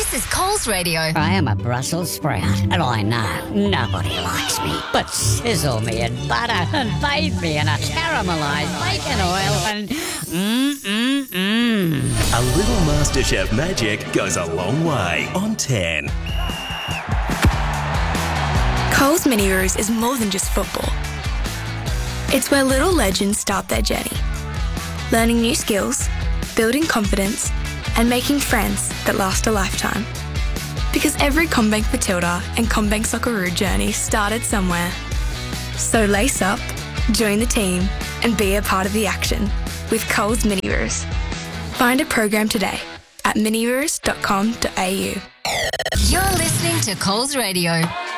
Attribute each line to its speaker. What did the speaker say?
Speaker 1: This is Coles Radio.
Speaker 2: I am a Brussels sprout, and I know nobody likes me. But sizzle me in butter and bathe me in a caramelised bacon oil and
Speaker 3: A little MasterChef magic goes a long way on 10.
Speaker 4: Coles Mini Roos is more than just football. It's where little legends start their journey, learning new skills, building confidence, and making friends that last a lifetime. Because every CommBank Matilda and CommBank Socceroo journey started somewhere. So lace up, join the team, and be a part of the action with Coles Mini Roos. Find a program today at miniroos.com.au.
Speaker 1: You're listening to Coles Radio.